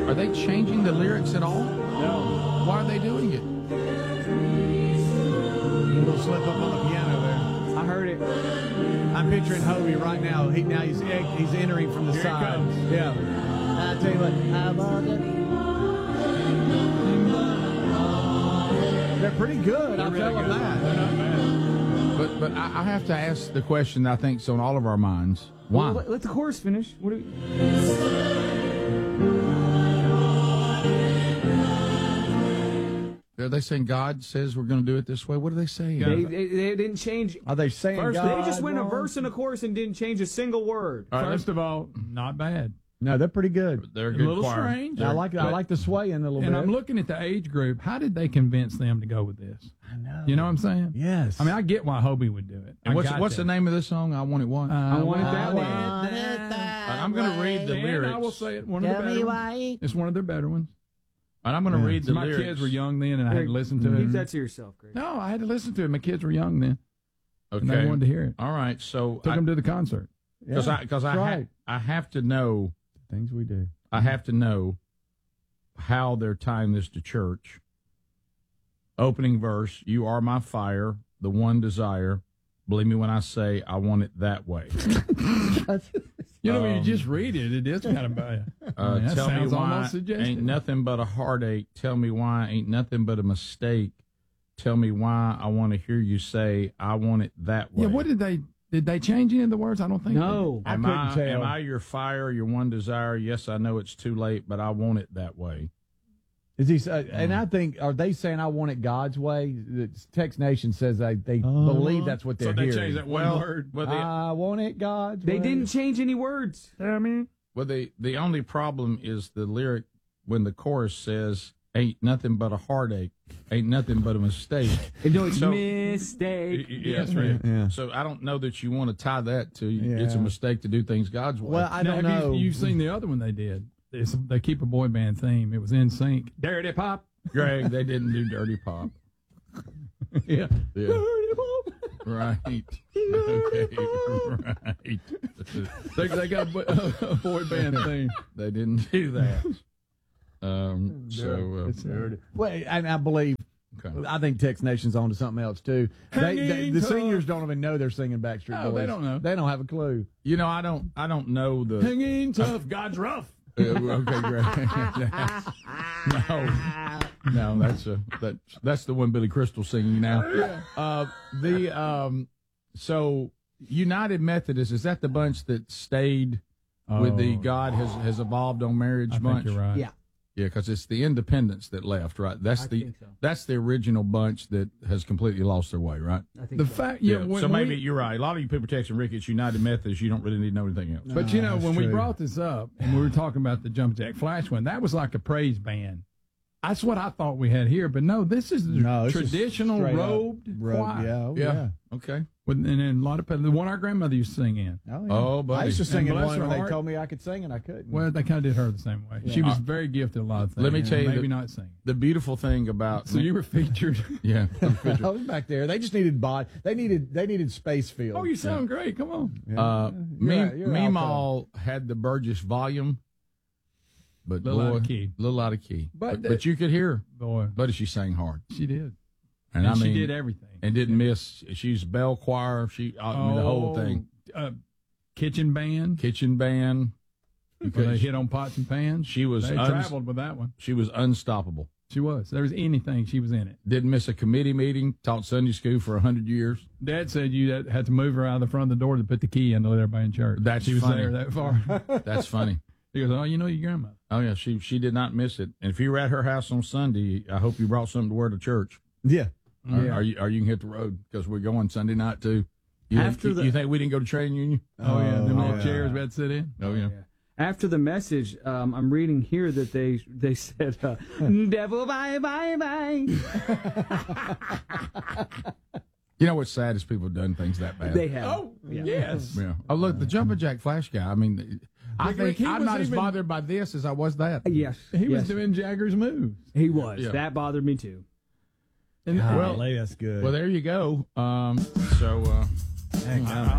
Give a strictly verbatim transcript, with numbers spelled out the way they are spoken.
Are they changing the lyrics at all? No. Why are they doing it? A little slip up on the piano there. I heard it. I'm picturing Hobie right now. He now he's he's entering from the Here it side. comes. Yeah. I tell you what, I love it. They're pretty good. I'll tell them that. They're not bad. But but I, I have to ask the question that I think's on all of our minds. Why? Well, let, let the chorus finish. What do we... Are they saying God says we're going to do it this way? What are they saying? They, they, they didn't change. Are they saying First, God they just went a wrong? verse and a chorus and didn't change a single word. All right, First of all, not bad. No, they're pretty good. they're a A good little choir. strange. I like I like the sway in a little And bit. I'm looking at the age group. How did they convince them to go with this? I know. You know what I'm saying? Yes. I mean, I get why Hobie would do it. And I what's got what's that. the name of this song? I want it what? I want it want that it way. that I'm going to read the And lyrics. I will say it. One of the better ones. It's one of their better ones. And I'm going to Yeah. read the My lyrics. kids were young then, and I had to listen to Keep it. that to yourself, Greg. No, I had to listen to it. My kids were young then, Okay. and they wanted to hear it. All right. So Took them to the concert. because I because I that's ha- right. I have to know Things we do. I have to know how they're tying this to church. Opening verse: "You are my fire, the one desire. Believe me when I say I want it that way." You know, when Um, you just read it, it is kind of bad. Uh, I mean, that tell me sounds why almost suggestive. ain't nothing but a heartache. Tell me why ain't nothing but a mistake. Tell me why I want to hear you say I want it that way. Yeah, what did they did they change any of the words? I don't think. No. I Am couldn't I, tell. am I your fire, your one desire? Yes, I know it's too late, but I want it that way. Is he? Uh, and I think are they saying I want it God's way? The Text Nation says they they believe that's what they're So they hearing. changed that one Well, word. well, the, I want it God's They way. didn't change any words. I mean, well, the the only problem is the lyric when the chorus says "Ain't nothing but a heartache, ain't nothing but a mistake." No, it's So- mistake. Yeah, that's right. Yeah. So I don't know that you want to tie that to Yeah. it's a mistake to do things God's way. Well, I now, don't have know. You, you've seen the other one they did. It's, they keep a boy band theme. It was In Sync. Dirty Pop. Greg, they didn't do Dirty Pop. Yeah. Yeah. Right. Okay. Right. They, they got a, bo- a boy band theme. They didn't do that. Um. So. It's Uh, dirty. Well, and I believe. okay. I think Text Nation's on to something else too. They, they, Hanging the tough. seniors don't even know they're singing Backstreet No, Boys. they don't know. They don't have a clue. You know, I don't. I don't know the. Hanging tough, God's rough. Uh, okay, great. no, no, that's a that's that's the one Billy Crystal singing now. Uh, the um, so United Methodist, is that the bunch that stayed with the Oh. God has has evolved on marriage I bunch? think you're right. Yeah. Yeah, because it's the Independents that left, right? That's I the think so. that's the original bunch that has completely lost their way, right? I think The so. fact, yeah. when so maybe we- you're right. A lot of you people texting Rick, it's United Methodist. You don't really need to know anything else. But you know, that's when we true. brought this up and we were talking about the Jump Jack Flash one, that was like a praise band. That's what I thought we had here, but no, this is the No, this is traditional straight up robed Robe, choir. yeah, oh, Yeah. yeah. Okay. With, and then a lot of the one our grandmother used to sing in. Oh, yeah. Oh, buddy. I used to sing And in bless one her when they heart. told me I could sing and I couldn't. Well, they kind of did her the same way. She was very gifted at a lot of things. Let me tell you maybe that- not singing. The beautiful thing about So you were featured. yeah. I was back there. They just needed bod. They needed. They needed space field. Oh, you sound great. Come on. Uh, You're me, right, you're Meemaw had the Burgess volume, but Little boy, out of key. little out of key. But But, but, you could hear, Boy, but she sang hard, she did. and, And, I mean, she did everything. and didn't miss. She's bell choir. She, I mean, the whole thing, Uh, kitchen band. kitchen band. You Where they could- hit on pots and pans. she was They uns- traveled with that one. she was unstoppable. She was. There was anything, she was in it. Didn't miss a committee meeting. Taught Sunday school for a hundred years. Dad said you had- had to move her out of the front of the door to put the key in to let everybody in church. That's she was funny. there that far. That's funny. He goes, "Oh, you know your grandmother." Oh yeah, she she did not miss it. And if you were at her house on Sunday, I hope you brought something to wear to church. Yeah. Or, Yeah. or you, or you can hit the road because we're going Sunday night too. You, After you, the- you think we didn't go to trade union? Oh, yeah, them Oh, little yeah. chairs we had to sit in. Oh yeah. After the message, um, I'm reading here that they they said, uh, "Devil, bye, bye, bye." You know what's sad is people have done things that bad. They have. Oh, yes. yeah. Oh look, the jumping jack flash guy. I mean, I Rick, think Rick, he I'm was not as even- bothered by this as I was that. Yes, He was yes. doing Jagger's moves. He was. Yeah. That bothered me too. And Well- Golly, that's good. Well, there you go. Um, so. Uh, Heck, I,